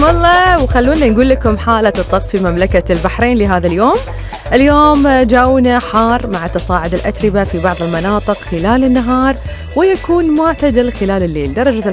والله. وخلونا نقول لكم حالة الطقس في مملكة البحرين لهذا اليوم. اليوم جونا حار مع تصاعد الأتربة في بعض المناطق خلال النهار، ويكون معتدل خلال الليل. درجة